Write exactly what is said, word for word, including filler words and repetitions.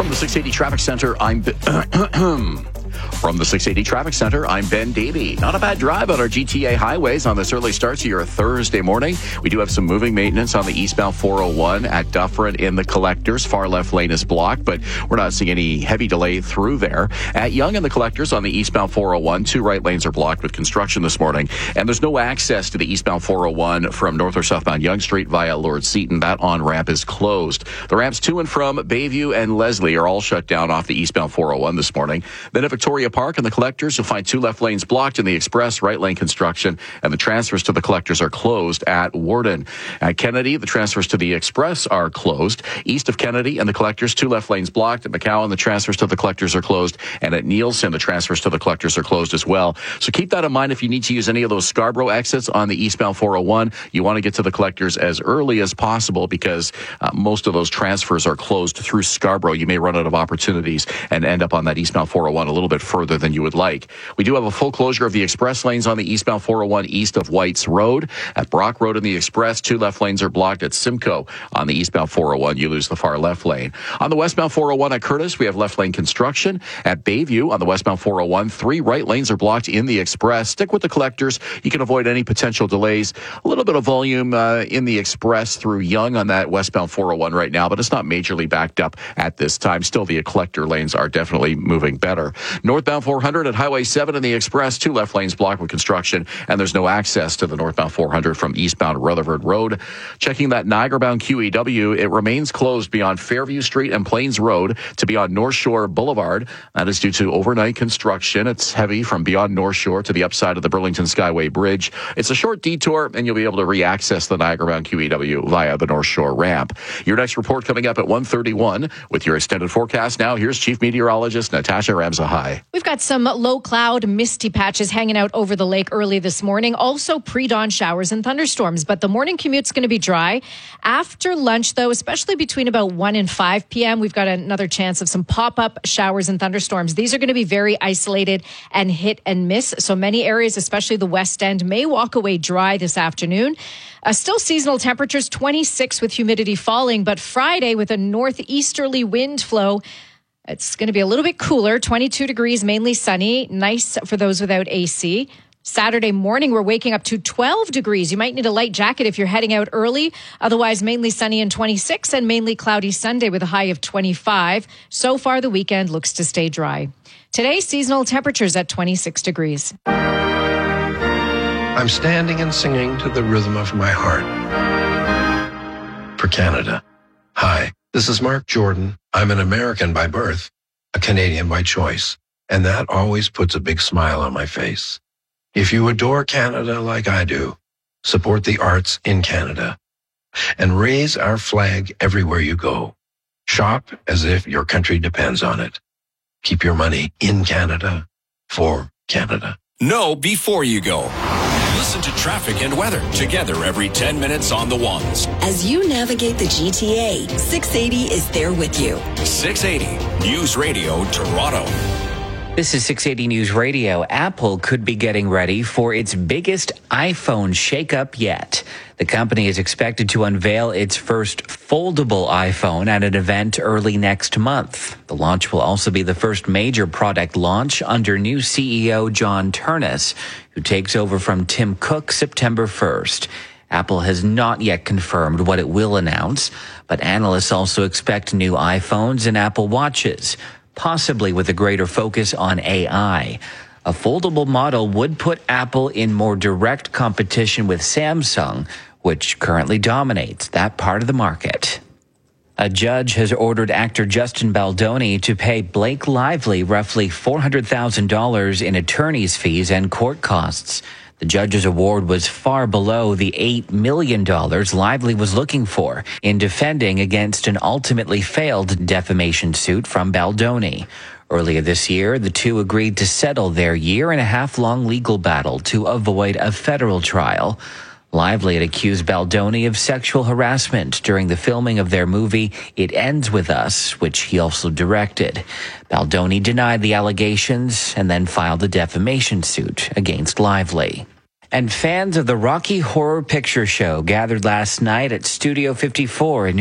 From the six eighty Traffic Center, I'm... Be- From the six eighty Traffic Center, I'm Ben Davey. Not a bad drive on our G T A highways on this early start to your Thursday morning. We do have some moving maintenance on the eastbound four oh one at Dufferin in the Collectors. Far left lane is blocked, but we're not seeing any heavy delay through there. At Yonge and the Collectors on the eastbound four oh one, two right lanes are blocked with construction this morning. And there's no access to the eastbound four oh one from north or southbound Yonge Street via Lord Seton. That on-ramp is closed. The ramps to and from Bayview and Leslie are all shut down off the eastbound four oh one this morning. Then at Victoria Park and the Collectors, you'll find two left lanes blocked in the express, right lane construction, and the transfers to the Collectors are closed at Warden. At Kennedy, the transfers to the express are closed. East of Kennedy and the Collectors, two left lanes blocked. At McCowan, the transfers to the Collectors are closed. And at Nielsen, the transfers to the Collectors are closed as well. So keep that in mind if you need to use any of those Scarborough exits on the eastbound four oh one. You want to get to the Collectors as early as possible because uh, most of those transfers are closed through Scarborough. You may run out of opportunities and end up on that eastbound four oh one a little bit further than you would like. We do have a full closure of the express lanes on the eastbound four oh one east of Whites Road. At Brock Road in the express, two left lanes are blocked. At Simcoe on the eastbound four oh one, you lose the far left lane. On the westbound four oh one at Curtis, we have left lane construction. At Bayview on the westbound four oh one, three right lanes are blocked in the express. Stick with the Collectors. You can avoid any potential delays. A little bit of volume uh, in the express through Yonge on that westbound four oh one right now, but it's not majorly backed up at this time. Still, the Collector lanes are definitely moving better. Northbound four hundred at Highway seven in the express, two left lanes blocked with construction, and there's no access to the northbound four hundred from eastbound Rutherford Road. Checking that Niagara-bound Q E W, it remains closed beyond Fairview Street and Plains Road to beyond North Shore Boulevard. That is due to overnight construction. It's heavy from beyond North Shore to the upside of the Burlington Skyway Bridge. It's a short detour, and you'll be able to re-access the Niagara-bound Q E W via the North Shore ramp. Your next report coming up at one thirty-one. With your extended forecast now, here's Chief Meteorologist Natasha Ramzahai. We've got some low cloud, misty patches hanging out over the lake early this morning. Also pre-dawn showers and thunderstorms, but the morning commute's going to be dry. After lunch, though, especially between about one and five p.m., we've got another chance of some pop-up showers and thunderstorms. These are going to be very isolated and hit and miss. So many areas, especially the West End, may walk away dry this afternoon. Uh, still seasonal temperatures, twenty-six with humidity falling, but Friday with a northeasterly wind flow, it's going to be a little bit cooler, twenty-two degrees, mainly sunny, nice for those without A C. Saturday morning, we're waking up to twelve degrees. You might need a light jacket if you're heading out early. Otherwise, mainly sunny and twenty-six, and mainly cloudy Sunday with a high of twenty-five. So far, the weekend looks to stay dry. Today, seasonal temperatures at twenty-six degrees. I'm standing and singing to the rhythm of my heart. For Canada. Hi, this is Mark Jordan. I'm an American by birth, a Canadian by choice, and that always puts a big smile on my face. If you adore Canada like I do, support the arts in Canada and raise our flag everywhere you go. Shop as if your country depends on it. Keep your money in Canada for Canada. Know before you go. Listen to traffic and weather together every ten minutes on the ones. As you navigate the G T A, six eighty is there with you. six eighty News Radio Toronto. This is six eighty News Radio. Apple could be getting ready for its biggest iPhone shakeup yet. The company is expected to unveil its first foldable iPhone at an event early next month. The launch will also be the first major product launch under new C E O John Ternus, who takes over from Tim Cook September first. Apple has not yet confirmed what it will announce, but analysts also expect new iPhones and Apple Watches, possibly with a greater focus on A I. A foldable model would put Apple in more direct competition with Samsung, which currently dominates that part of the market. A judge has ordered actor Justin Baldoni to pay Blake Lively roughly four hundred thousand dollars in attorney's fees and court costs. The judge's award was far below the eight million dollars Lively was looking for in defending against an ultimately failed defamation suit from Baldoni. Earlier this year, the two agreed to settle their year-and-a-half-long legal battle to avoid a federal trial. Lively had accused Baldoni of sexual harassment during the filming of their movie It Ends With Us, which he also directed. Baldoni denied the allegations and then filed a defamation suit against Lively. And fans of the Rocky Horror Picture Show gathered last night at Studio fifty-four in New